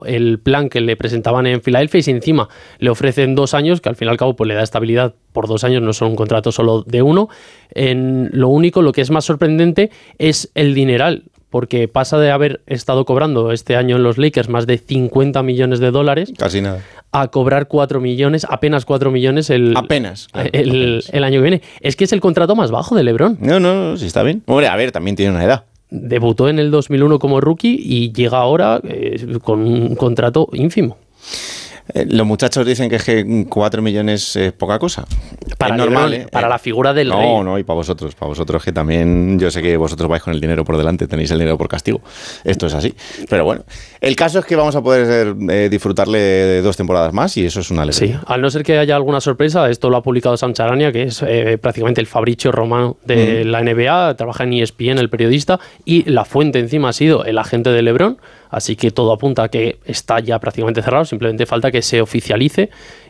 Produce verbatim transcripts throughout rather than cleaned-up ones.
el plan que le presentaban en Filadelfia y si encima le ofrecen dos años, que al fin y al cabo pues, le da estabilidad por dos años, no son un contrato solo de uno. En lo único, lo que es más sorprendente es el dineral, porque pasa de haber estado cobrando este año en los Lakers más de cincuenta millones de dólares. Casi nada. A cobrar cuatro millones, apenas cuatro millones el, apenas, claro, el, apenas. el año que viene. Es que es el contrato más bajo de LeBron. No, no, no, sí está bien. Hombre, a ver, también tiene una edad. Debutó en el dos mil uno como rookie y llega ahora eh, con un contrato ínfimo. Eh, los muchachos dicen que es que cuatro millones es poca cosa. Para es normal, Lebron, ¿eh? Para la figura del no, rey. No, no, y para vosotros. Para vosotros que también, yo sé que vosotros vais con el dinero por delante, tenéis el dinero por castigo. Esto es así. Pero bueno, el caso es que vamos a poder eh, disfrutarle de dos temporadas más y eso es una alegría. Sí, al no ser que haya alguna sorpresa, esto lo ha publicado Sam Charania, que es eh, prácticamente el Fabrizio Romano de mm. la N B A, trabaja en E S P N, el periodista, y la fuente encima ha sido el agente de LeBron. Así que todo apunta a que está ya prácticamente cerrado, simplemente falta que se oficialice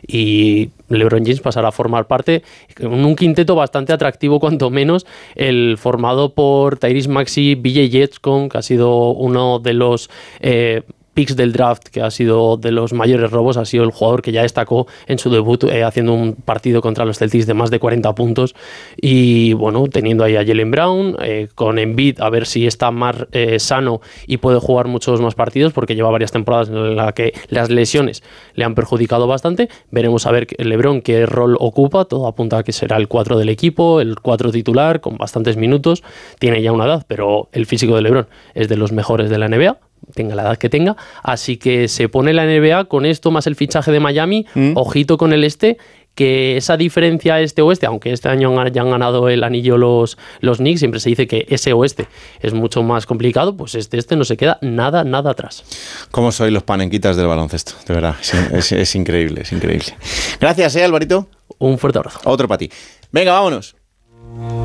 y LeBron James pasará a formar parte en un quinteto bastante atractivo, cuanto menos, el formado por Tyrese Maxey, B J Jetcom, que ha sido uno de los eh, picks del draft, que ha sido de los mayores robos, ha sido el jugador que ya destacó en su debut eh, haciendo un partido contra los Celtics de más de cuarenta puntos y bueno, teniendo ahí a Jaylen Brown, eh, con Embiid a ver si está más eh, sano y puede jugar muchos más partidos porque lleva varias temporadas en las que las lesiones le han perjudicado bastante. Veremos a ver LeBron qué rol ocupa, todo apunta a que será el cuatro del equipo, el cuatro titular con bastantes minutos, tiene ya una edad, pero el físico de LeBron es de los mejores de la N B A, tenga la edad que tenga, así que se pone la N B A con esto más el fichaje de Miami, mm. ojito con el este, que esa diferencia este-oeste, aunque este año ya han ganado el anillo los, los Knicks, siempre se dice que ese oeste es mucho más complicado, pues este este no se queda nada, nada atrás. ¿Cómo sois los panenquitas del baloncesto? De verdad, es, es, es increíble, es increíble. Gracias, ¿eh, Alvarito? Un fuerte abrazo. Otro para ti. Venga, vámonos.